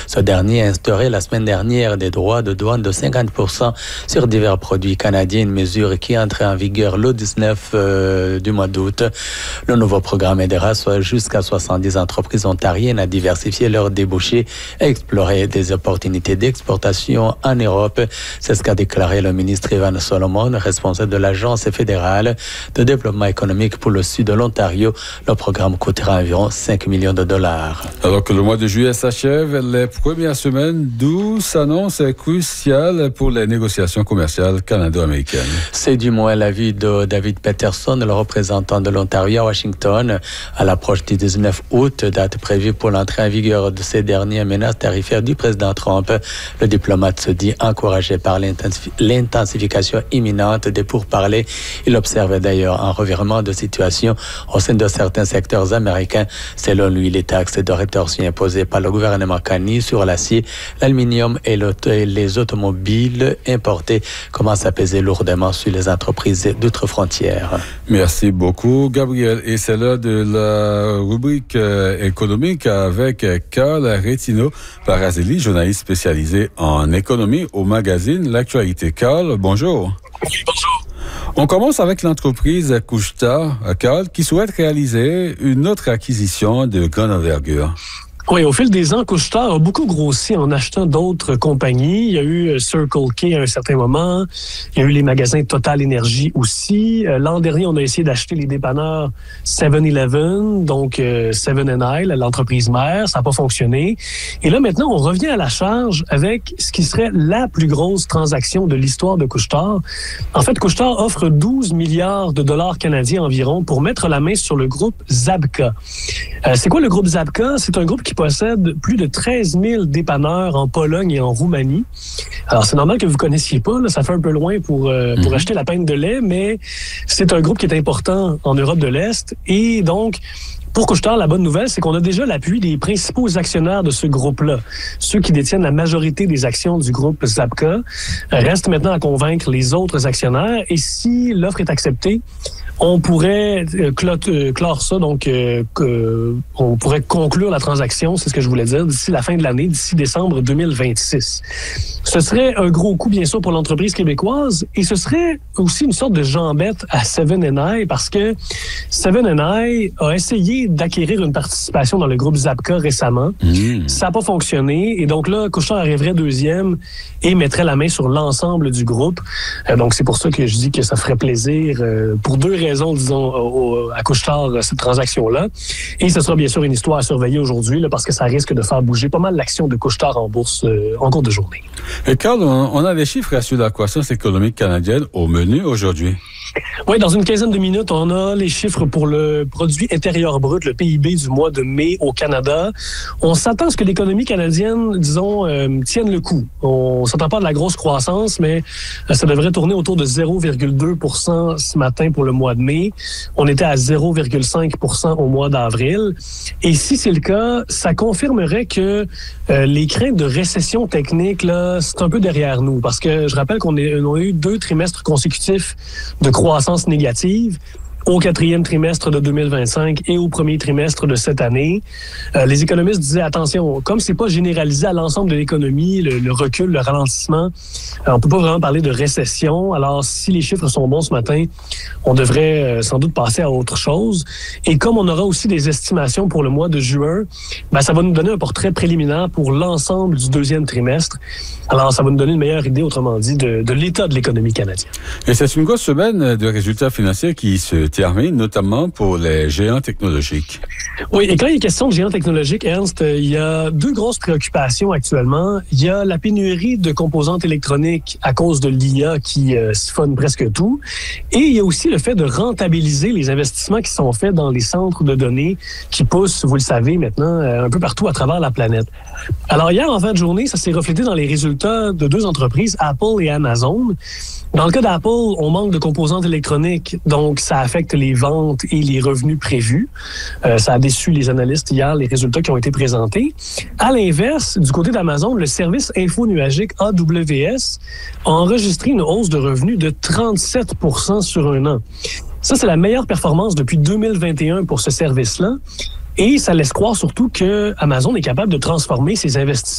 Ce dernier a instauré la semaine dernière des droits de douane de 50% sur divers produits canadiens, une mesure qui entre en vigueur le 19 du mois d'août. Le nouveau programme aidera jusqu'à 70 entreprises ontariennes à diversifier leurs débouchés et explorer des opportunités d'exportation en Europe. C'est ce qu'a déclaré le ministre Ivan Solomon, responsable de l'Agence fédérale de développement économique pour le sud de l'Ontario. Le programme coûtera environ 5 millions de dollars. Alors que le mois de juillet s'achève, les premières semaines d'août s'annoncent cruciales pour les négociations commerciales canado-américaines. C'est du moins l'avis de David Peterson, le représentant de l'Ontario à Washington. À l'approche du 19 août, date prévue pour l'entrée en vigueur de ces dernières menaces tarifaires du président Trump, le diplomate se dit encouragé par l'intensification imminente des pourparlers. Il observe d'ailleurs un revirement de situation au sein de certains secteurs américains. Selon lui, les taxes de rétorsion imposées par le gouvernement Kani sur l'acier, l'aluminium et les automobiles importés commencent à peser lourdement sur les entreprises d'outre-frontières. Merci beaucoup, Gabriel. Et c'est l'heure de la rubrique économique avec Carl Retino-Parazzelli, journaliste spécialisé en économie au magazine L'Actualité. Carl, bonjour. Oui, bonjour. On commence avec l'entreprise Couche-Tard, Carl, qui souhaite réaliser une autre acquisition de grande envergure. Oui, au fil des ans, Couche-Tard a beaucoup grossi en achetant d'autres compagnies. Il y a eu Circle K à un certain moment. Il y a eu les magasins Total Énergie aussi. L'an dernier, on a essayé d'acheter les dépanneurs 7-Eleven, donc 7&I, l'entreprise mère. Ça n'a pas fonctionné. Et là, maintenant, on revient à la charge avec ce qui serait la plus grosse transaction de l'histoire de Couche-Tard. En fait, Couche-Tard offre 12 milliards de dollars canadiens environ pour mettre la main sur le groupe Zabka. C'est quoi le groupe Zabka? C'est un groupe qui possède plus de 13 000 dépanneurs en Pologne et en Roumanie. Alors, c'est normal que vous ne connaissiez pas, là, ça fait un peu loin pour acheter la pinte de lait, mais c'est un groupe qui est important en Europe de l'Est. Et donc, pour Couche-Tard, la bonne nouvelle, c'est qu'on a déjà l'appui des principaux actionnaires de ce groupe-là. Ceux qui détiennent la majorité des actions du groupe Zabka. Reste maintenant à convaincre les autres actionnaires. Et si l'offre est acceptée, on pourrait clore ça, donc on pourrait conclure la transaction, c'est ce que je voulais dire, d'ici la fin de l'année, d'ici décembre 2026. Ce serait un gros coup, bien sûr, pour l'entreprise québécoise, et ce serait aussi une sorte de jambette à 7&I, parce que 7&I a essayé d'acquérir une participation dans le groupe Zabka récemment. Ça n'a pas fonctionné, et donc là, Couche-Tard arriverait deuxième et mettrait la main sur l'ensemble du groupe. Donc c'est pour ça que je dis que ça ferait plaisir, pour deux raisons, disons, à Couche-Tard, cette transaction-là. Et ce sera bien sûr une histoire à surveiller aujourd'hui, là, parce que ça risque de faire bouger pas mal l'action de Couche-Tard en bourse en cours de journée. Et Carl, on a des chiffres sur la croissance économique canadienne au menu aujourd'hui. Oui, dans une quinzaine de minutes, on a les chiffres pour le produit intérieur brut, le PIB du mois de mai au Canada. On s'attend à ce que l'économie canadienne, disons, tienne le coup. On s'attend pas de la grosse croissance, mais ça devrait tourner autour de 0,2% ce matin pour le mois de mai. On était à 0,5% au mois d'avril. Et si c'est le cas, ça confirmerait que les craintes de récession technique, là, c'est un peu derrière nous. Parce que je rappelle qu'on a eu 2 trimestres consécutifs de croissance négative au 4e trimestre de 2025 et au 1er trimestre de cette année. Les économistes disaient, attention, comme c'est pas généralisé à l'ensemble de l'économie, le recul, le ralentissement, on peut pas vraiment parler de récession. Alors, si les chiffres sont bons ce matin, on devrait sans doute passer à autre chose. Et comme on aura aussi des estimations pour le mois de juin, ben, ça va nous donner un portrait préliminaire pour l'ensemble du 2e trimestre. Alors, ça va nous donner une meilleure idée, autrement dit, de l'état de l'économie canadienne. Et c'est une grosse semaine de résultats financiers qui se termine, notamment pour les géants technologiques. Oui, et quand il est question de géants technologiques, Ernst, il y a 2 grosses préoccupations actuellement. Il y a la pénurie de composantes électroniques à cause de l'IA qui siphonne presque tout. Et il y a aussi le fait de rentabiliser les investissements qui sont faits dans les centres de données qui poussent, vous le savez maintenant, un peu partout à travers la planète. Alors hier, en fin de journée, ça s'est reflété dans les résultats de 2 entreprises, Apple et Amazon. Dans le cas d'Apple, on manque de composantes électroniques, donc ça affecte les ventes et les revenus prévus. Ça a déçu les analystes hier, les résultats qui ont été présentés. À l'inverse, du côté d'Amazon, le service infonuagique AWS a enregistré une hausse de revenus de 37% sur un an. Ça, c'est la meilleure performance depuis 2021 pour ce service-là. Et ça laisse croire surtout que Amazon est capable de transformer ses investissements